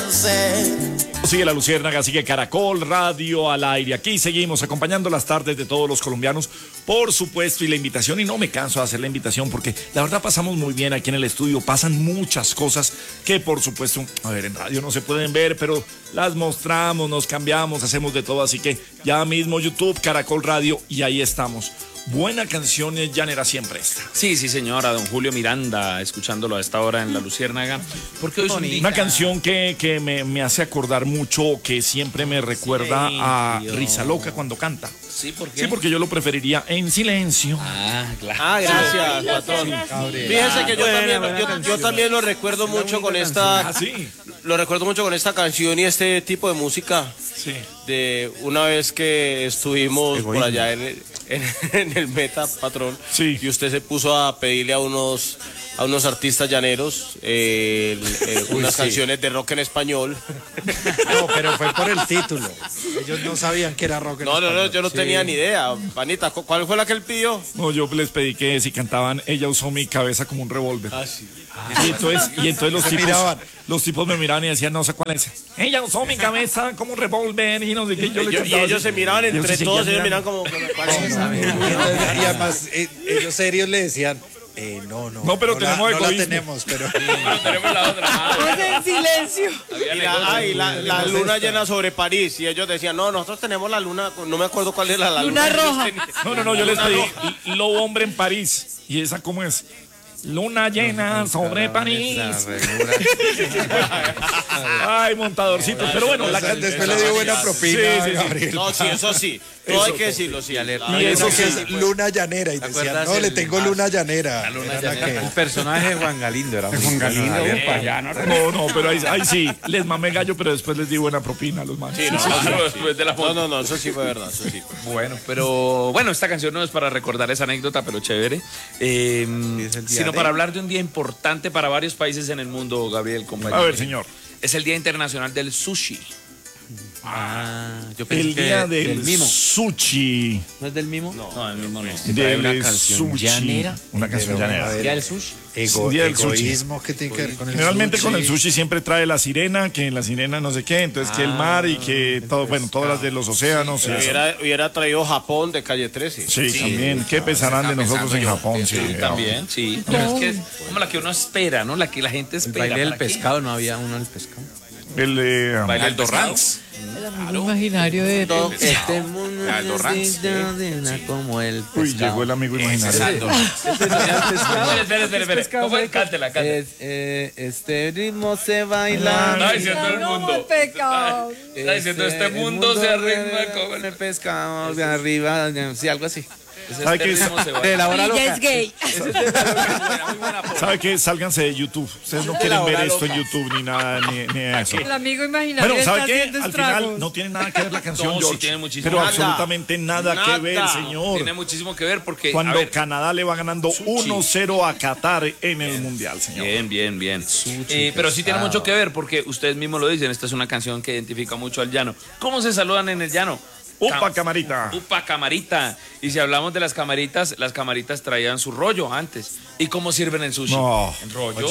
Sigue La Luciérnaga, sigue Caracol Radio al aire. Aquí seguimos acompañando las tardes de todos los colombianos, por supuesto, y la invitación, y no me canso de hacer la invitación porque la verdad pasamos muy bien aquí en el estudio, pasan muchas cosas que por supuesto, a ver, en radio no se pueden ver, pero las mostramos, nos cambiamos, hacemos de todo, así que ya mismo YouTube, Caracol Radio, y ahí estamos. Buena canción llanera siempre esta. Sí, sí, señora, don Julio Miranda, escuchándolo a esta hora en La Luciérnaga. Porque hoy es una canción que me hace acordar mucho, que siempre me recuerda a Risa Loca cuando canta. Sí, ¿por qué? Sí, porque yo lo preferiría en silencio. Ah, claro. Ah, gracias, patrón. Fíjense que yo también lo recuerdo mucho con esta. Sí. Lo recuerdo mucho con esta canción y este tipo de música. Sí. De una vez que estuvimos por allá en el Meta, patrón. Sí. Y usted se puso a pedirle a unos artistas llaneros unas canciones de rock en español. No, pero fue por el título. Ellos no sabían que era rock en español. No, yo no tenía ni idea. Panita, ¿cuál fue la que él pidió? No, yo les pedí que si cantaban Ella usó mi cabeza como un revólver. Ah, sí. Y entonces los tipos me miraban y decían, no sé cuál es. Ella usó mi cabeza como un revólver y no sé qué. Y ellos se miraban entre todos, ellos miraban como ¿cuál es? Y además, ellos serios le decían, No, pero tenemos no la egoísmo. tenemos, pero Tenemos la otra. En silencio. Y la luna llena sobre París. Y ellos decían, no, nosotros tenemos la luna, no me acuerdo cuál era la Luna roja. No, yo les pedí Lobo Hombre en París. ¿Y esa cómo es? Luna llena sobre París. Ay, montadorcito. Pero bueno, después le dio buena propina. Sí. Gabriel. No, sí, eso sí. Todo hay que decirlo, sí. Y eso que es luna llanera. Y decían, no, le tengo luna llanera. El personaje de Juan Galindo era Juan Galindo. No, pero ahí sí, les mamé gallo, pero después les di buena propina a los manos. Sí, después de la foto. No, eso sí fue verdad, eso sí. Bueno, esta canción no es para recordar esa anécdota, pero chévere. Sino para hablar de un día importante para varios países en el mundo, Gabriel, compañero. A ver, señor. Es el Día Internacional del Sushi. Yo pensé El día que del mimo. sushi. ¿No es del mimo? No, el mismo no. Del sushi. llanera. Una canción llanera. ¿Día del sushi? Día del sushi. Egoísmo que tiene que ver con el Generalmente sushi. con el sushi siempre trae la sirena, que en la sirena no sé qué, entonces que el mar y que todo, bueno, todas las de los océanos. y eso. Hubiera traído Japón de Calle 13. Sí, también. ¿Qué pensarán de nosotros en Japón? Sí, También, sí. Pero es que es como la que uno espera, ¿no? La que la gente El espera. baile del ¿Para qué? pescado, no había uno del pescado. El de... Baile del Dorrance. El amigo imaginario de Este mundo Dorrance. como el pescado. Uy, llegó el amigo imaginario. Espera. ¿Cómo es? Cántela. Este ritmo se baila. Está diciendo el mundo. pecado. Está diciendo este mundo se arregla como el pescado de arriba, sí, algo así. ¿Sabe qué? De la hora Y loca. ella es gay. ¿Sabe qué? Sálganse de YouTube. Ustedes no quieren ver esto en YouTube ni nada, ni eso. El amigo imaginario Bueno, ¿sabe está qué? haciendo Al estragos. final no tiene nada que ver la canción, No, sí George. tiene muchísimo. Pero Nada. absolutamente nada que ver, señor. Tiene muchísimo que ver porque. Cuando a ver, Canadá le va ganando 1-0 a Qatar en el Mundial, señor. Bien. Pero sí tiene mucho que ver porque ustedes mismos lo dicen. Esta es una canción que identifica mucho al llano. ¿Cómo se saludan en el llano? Upa, camarita. Upa, camarita. Y si hablamos de las camaritas traían su rollo antes. ¿Y cómo sirven el sushi? No. ¿En rollo?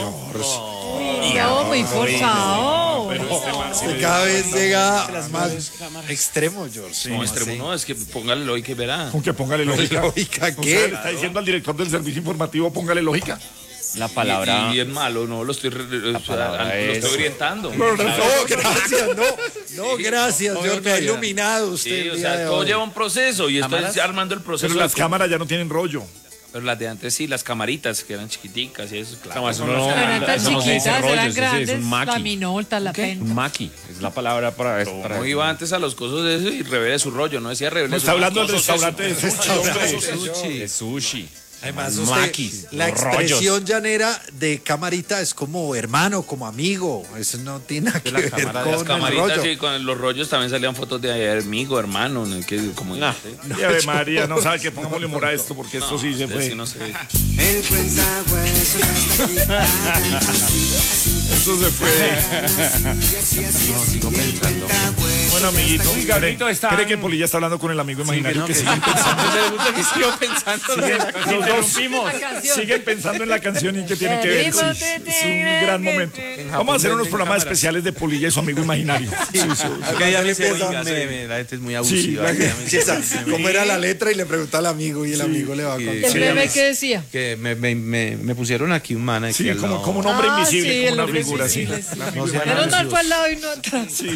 No, muy forzado. Cada vez llega más extremo, George. No, extremo no, es que póngale lógica y verá. Con que póngale lógica. ¿Lógica O qué? sea, le está diciendo al director del servicio informativo, póngale lógica. La palabra. Y es malo, no, lo estoy orientando. No, gracias, no, gracias, George, me ha iluminado usted. Sí, el o día sea, de todo hoy. lleva un proceso y estoy armando el proceso. Pero las cámaras ya no tienen rollo. Pero las de antes sí, las camaritas que eran chiquiticas y eso, claro. No eran tan chiquitas, eran grandes. La minolta, la penta. Un maqui, es la palabra para esto. No iba antes a los cosos de eso y revele su rollo, no decía revele No su está hablando del rollo. restaurante de sushi. Es sushi. Además, Maquis, la los expresión llanera de camarita es como hermano, como amigo. Eso no tiene nada que ver con Las el camaritas rollo. y con los rollos también salían fotos de amigo, hermano, ¿no? Que como Y Ave María, no sabe que pongámosle humor a esto porque esto sí se fue. no sé. Eso se fue. No, sigo pensando. Bueno, amiguito, Gabrielito está- ¿cree que Polilla está hablando con el amigo imaginario que siguen pensando? que sigo pensando. Los dos siguen pensando en la canción y que tiene que ver. Sí, es un gran momento. Vamos a hacer unos programas especiales de Polilla y su amigo imaginario. Acá ya me empieza, la gente es muy abusiva. Empieza, ¿cómo era la letra? Y le pregunta al amigo y el amigo le va a contar. ¿El bebé qué decía? Que me pusieron aquí un man aquí Sí, al lado. como un hombre invisible, sí, como el una hombre figura así. invisible, sí. No sean Pero no abusivos. fue al lado y no atrás. Sí,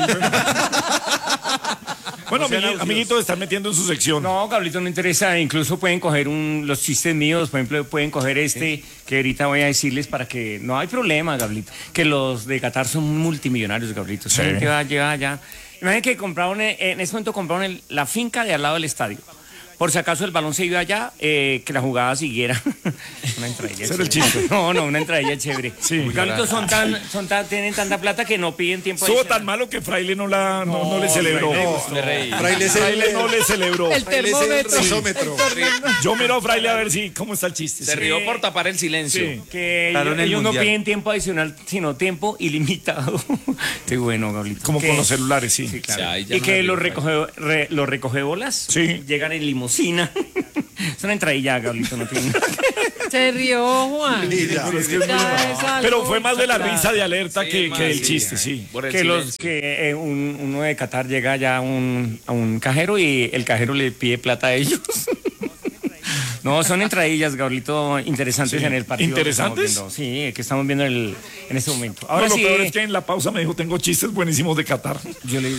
bueno, amiguito, están metiendo en su sección. No, Gabrielito, no interesa. Incluso pueden coger los chistes míos, por ejemplo, pueden coger que ahorita voy a decirles para que no hay problema, Gabrielito. Que los de Qatar son multimillonarios, Gabrielito. Sí. Que va a llegar allá. Imagínate que compraron, en ese momento compraron la finca de al lado del estadio. Por si acaso el balón se iba allá, que la jugada siguiera. Una entradilla. Ese era el chévere. chiste. No, una entradilla chévere. Sí. Gabrielito, tienen tanta plata que no piden tiempo. Estuvo adicional. tan malo que Fraile no le celebró. Fraile no le celebró. El termómetro. Termómetro. Yo miro a Fraile a ver si cómo está el chiste. Se rió por tapar el silencio. Sí. Que Claro, en el ellos no Mundial. piden tiempo adicional, sino tiempo ilimitado. Qué bueno, Gabrielito. Como Que- con los celulares, sí. Sí, claro. Ya, ahí ya Y no que me los río, recogebolas Sí. llegan en limusina. Es una entradilla, Gabrielito, no tiene. Se rió, Juan. Mira, Pero es que es muy Ya malo. es algo Pero fue más de la exagerado. risa de alerta Sí, que más, del sí, chiste, sí. Por el Que silencio. uno de Qatar llega ya a un cajero y el cajero le pide plata a ellos. No, son entradillas, Gabrielito, interesantes Sí. en el partido. que estamos ¿Interesantes? viendo. Sí, que estamos viendo en este momento. Ahora Ahora lo sí. peor es que en la pausa me dijo, tengo chistes buenísimos de Qatar. Yo le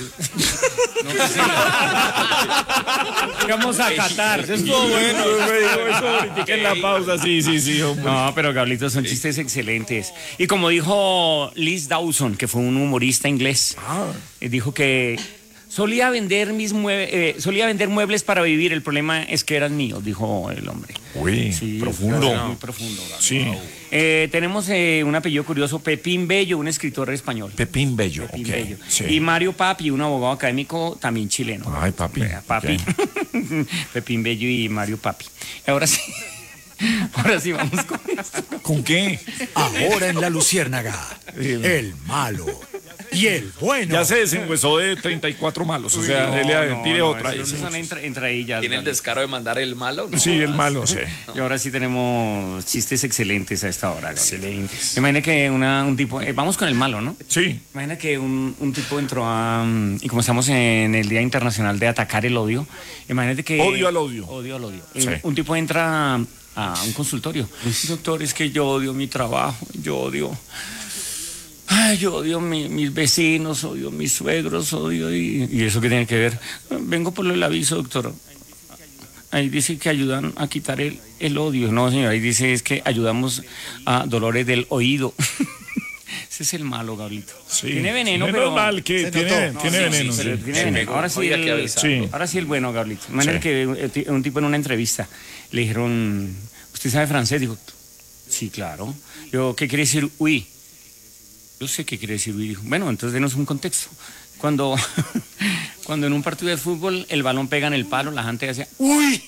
Vamos a Qatar. Estuvo bueno. Me dijo eso ahorita en la pausa, sí, hombre. No, pero Gabrielito, son chistes excelentes. Y como dijo Liz Dawson, que fue un humorista inglés, dijo que solía vender muebles para vivir. El problema es que eran míos, dijo el hombre. Uy, Sí, profundo. muy profundo. Gabriel. Sí. Tenemos un apellido curioso, Pepín Bello, un escritor español. Pepín Bello, Pepín ok. Bello. Sí. Y Mario Papi, un abogado académico también chileno. Ay, papi. Papi. Ok. Pepín Bello y Mario Papi. Ahora sí. Ahora sí vamos con esto. ¿Con qué? ahora en la Luciérnaga, el malo y el bueno. Ya se desengüesó de 34 malos, o sea, tire otra. Esas son entradillas. ¿Tiene el descaro de mandar el malo? No, Sí, el malo, sí. Y ahora sí tenemos chistes excelentes a esta hora. Excelentes. Imagina que un tipo, vamos con el malo, ¿no? Sí. Imagina que un tipo entró y como estamos en el Día Internacional de Atacar el Odio, imagínate que... Odio al odio. Odio al odio. Sí. Un tipo entra a un consultorio. Doctor, es que yo odio mi trabajo, yo odio mis vecinos, odio mis suegros, ¿Y eso qué tiene que ver? Vengo por el aviso, doctor. Ahí dice que ayudan a quitar el odio. No, señor, ahí dice es que ayudamos a dolores del oído. Ese es el malo, Gabrielito. Sí. Tiene veneno, Menos pero... mal que tiene veneno. Pero Sí. tiene veneno. Ahora sí, Oiga, que avisarlo. Sí. ahora sí el bueno, Gabrielito. Imagínate que un tipo en una entrevista le dijeron, ¿usted sabe francés? Dijo, sí, claro. Yo, ¿qué quiere decir uy? Yo sé qué quiere decir uy. Dijo, bueno, entonces denos un contexto. Cuando en un partido de fútbol el balón pega en el palo, la gente hace uy.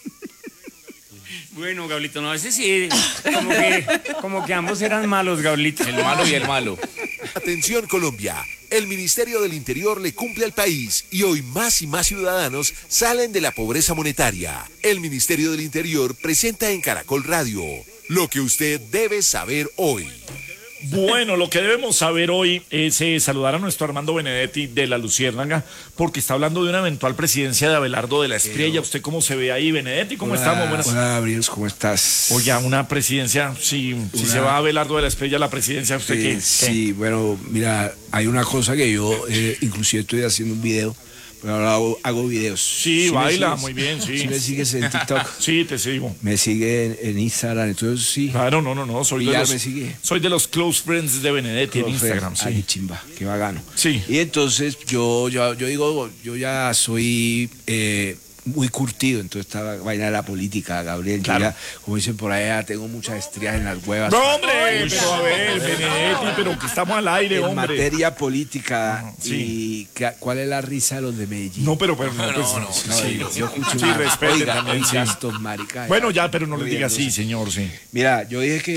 Bueno, Gabrielito, no, ese sí, como que ambos eran malos, Gabrielito. El malo y el malo. Atención Colombia, el Ministerio del Interior le cumple al país y hoy más y más ciudadanos salen de la pobreza monetaria. El Ministerio del Interior presenta en Caracol Radio lo que usted debe saber hoy. Bueno, lo que debemos saber hoy es saludar a nuestro Armando Benedetti de la Luciérnaga, porque está hablando de una eventual presidencia de Abelardo de la Espriella. ¿Usted cómo se ve ahí, Benedetti? ¿Cómo estamos? Buenas. Hola, Gabriel, ¿cómo estás? Oye, una presidencia, si se va Abelardo de la Espriella a la presidencia, ¿usted qué? Sí, bueno, mira, hay una cosa que yo inclusive estoy haciendo un video, pero ahora hago videos. Sí, me baila, sigues? muy bien, sí. ¿Sí me sigues en TikTok? Sí, te sigo. Me sigue en Instagram, entonces sí. Claro, no, soy de Villar los, me sigue. soy de los close friends de Benedetti en Instagram, Ay, sí. chimba, qué bacano. Sí. Y entonces yo digo, yo ya soy muy curtido en toda esta vaina de la política, Gabriel. Claro. Yo ya, como dicen por allá, tengo muchas estrías en las huevas. No, hombre, pero a ver, Benedetti, pero que estamos al aire, En hombre. materia política, Sí. ¿cuál es la risa de los de Medellín? No, pero no, pues, No, sí. yo escucho Sí, una- respete oiga, también, sí. oiga, estos maricas. Bueno, ya, pero no le diga Oiga, así, señor, sí. Mira, yo dije que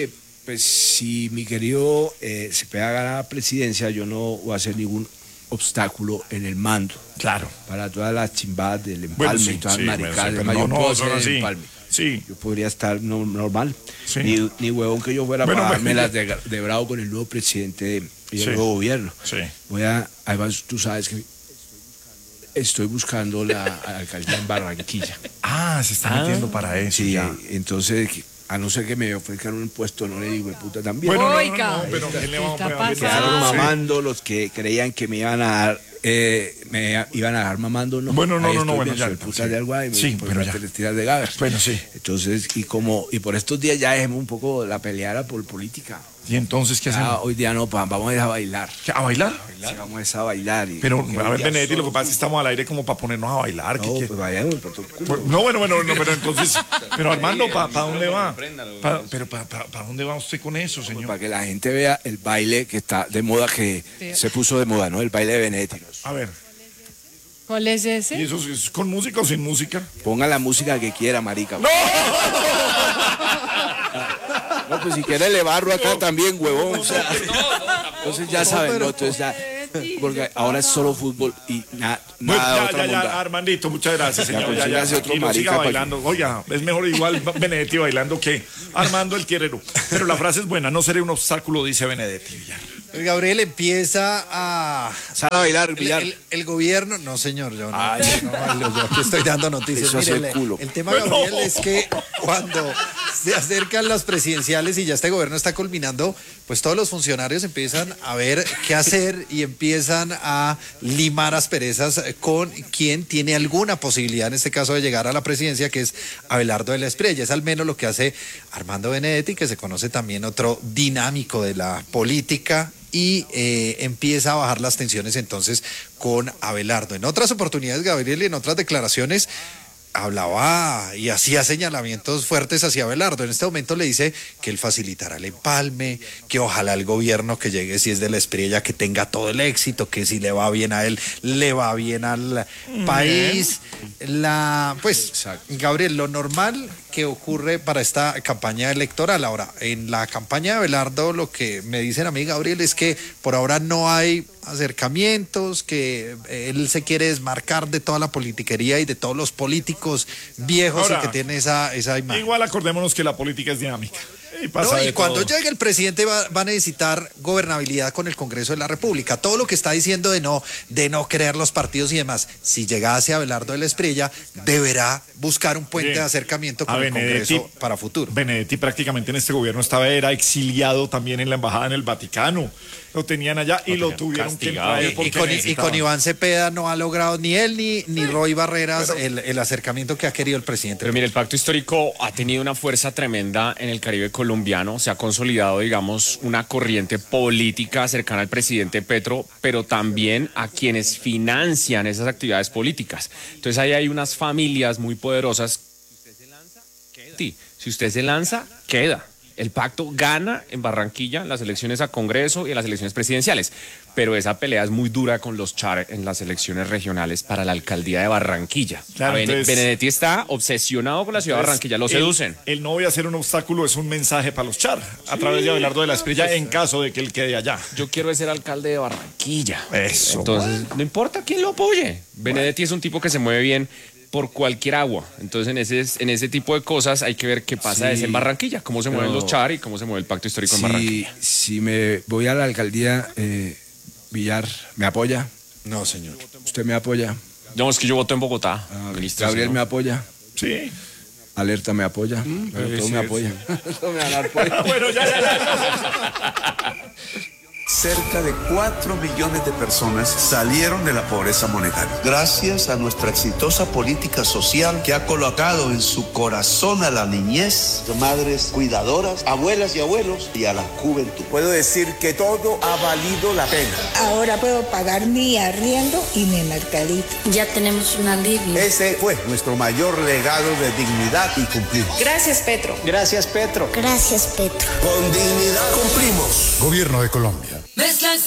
Pues si mi querido Cepeda gana la presidencia, yo no voy a hacer ningún obstáculo en el mando. Claro. Para todas las chimbadas del empalme y todas las maricadas. Pero Yo puedo hacer así. el empalme. Sí. Yo podría estar normal. Sí. Ni huevón que yo fuera para dármelas de bravo con el nuevo presidente y el nuevo gobierno. Sí. Además, tú sabes que estoy buscando la alcaldía en Barranquilla. Se está metiendo para eso. Sí, ya. entonces, a no ser que me ofrezcan un puesto, no le digo de puta también. Bueno, Oiga, pero ¿qué le vamos a ¿qué poner? está Quedaron pasando? mamando los que creían que me iban a dar, me iban a dejar mamando, ¿no? Bueno, no, Ahí estoy bueno, bien, ya, soy puta sí. de agua y me Sí, pero ya. te les tiras de gaber. Bueno, sí. Entonces, y por estos días ya dejemos un poco la peleada por política. ¿Y entonces qué Ya, hacemos? hoy día no, vamos a ir a bailar. ¿A bailar? Sí, vamos a bailar. Pero, porque a hoy ver, día Benedetti, lo solo que pasa es que estamos al aire como para ponernos a bailar. ¿qué No, quiere? pues vayamos, por todo el culo. Pues, no, pero entonces, pero Armando, ¿para dónde va? ¿Para dónde va usted con eso, señor? Para que la gente vea el baile que está de moda, que se puso de moda, ¿no? El baile de Benedetti. A ver, ¿Cuál es ¿y ese? eso es con música o sin música? Ponga la música que quiera, marica. No, pues si quiere le barro acá también, huevón. O sea, entonces ya saben, ¿no? Entonces ya, porque ahora es solo fútbol y nada otra ya, monda. Armandito, muchas gracias, señor. pues sígase otro tranquilo, marica siga para bailando. Oiga, es mejor igual Benedetti bailando que Armando el Quierero. Pero la frase es buena, no seré un obstáculo, dice Benedetti Villar. Gabriel empieza a... Sal a bailar, Villar. El gobierno... No, señor, yo no. Ay, yo aquí estoy dando noticias. Eso hace Mire, el culo. el tema, Gabriel, es que cuando se acercan las presidenciales y ya este gobierno está culminando, pues todos los funcionarios empiezan a ver qué hacer y empiezan a limar asperezas con quien tiene alguna posibilidad, en este caso, de llegar a la presidencia, que es Abelardo de la Espriella. Es al menos lo que hace Armando Benedetti, que se conoce también otro dinámico de la política, y empieza a bajar las tensiones entonces con Abelardo. En otras oportunidades, Gabriel, y en otras declaraciones, hablaba y hacía señalamientos fuertes hacia Abelardo. En este momento le dice que él facilitará el empalme, que ojalá el gobierno que llegue, si es de la Espriella, que tenga todo el éxito, que si le va bien a él, le va bien al país. Gabriel, lo normal que ocurre para esta campaña electoral. Ahora, en la campaña de Abelardo, lo que me dicen a mí, Gabriel, es que por ahora no hay acercamientos, que él se quiere desmarcar de toda la politiquería y de todos los políticos viejos. Ahora, y que tiene esa imagen. Igual acordémonos que la política es dinámica. Y cuando llegue el presidente va a necesitar gobernabilidad con el Congreso de la República. Todo lo que está diciendo de no crear los partidos y demás, si llegase Abelardo de la Espriella, deberá buscar un puente de acercamiento con el Congreso para futuro. Benedetti prácticamente en este gobierno era exiliado también en la embajada en el Vaticano. Lo tenían allá y lo tuvieron que traer. Y con Iván Cepeda no ha logrado ni él ni Roy Barreras el acercamiento que ha querido el presidente. Pero mire, el pacto histórico ha tenido una fuerza tremenda en el Caribe colombiano. Se ha consolidado, digamos, una corriente política cercana al presidente Petro, pero también a quienes financian esas actividades políticas. Entonces ahí hay unas familias muy poderosas. Si usted se lanza, queda. El pacto gana en Barranquilla en las elecciones a Congreso y en las elecciones presidenciales, pero esa pelea es muy dura con los Char en las elecciones regionales para la alcaldía de Barranquilla. Claro, Benedetti está obsesionado con la ciudad de Barranquilla, lo seducen. El no voy a ser un obstáculo es un mensaje para los Char, a través de Abelardo de la Espriella, en caso de que él quede allá. Yo quiero ser alcalde de Barranquilla. Eso. Entonces, no importa quién lo apoye. Benedetti es un tipo que se mueve bien por cualquier agua. Entonces, en ese tipo de cosas hay que ver qué pasa en Barranquilla, cómo se mueven los Char y cómo se mueve el pacto histórico en Barranquilla. Si me voy a la alcaldía, Villar, ¿me apoya? No, señor. ¿Usted me apoya? No, es que yo voto en Bogotá. Gabriel me apoya. Sí. Alerta me apoya. Todos me apoyan. Bueno, ya. Cerca de 4 millones de personas salieron de la pobreza monetaria. Gracias a nuestra exitosa política social que ha colocado en su corazón a la niñez, madres cuidadoras, abuelas y abuelos y a la juventud. Puedo decir que todo ha valido la pena. Ahora puedo pagar mi arriendo y mi mercadito. Ya tenemos un alivio. Ese fue nuestro mayor legado de dignidad y cumplimos. Gracias, Petro. Gracias, Petro. Gracias, Petro. Con dignidad cumplimos. Gobierno de Colombia.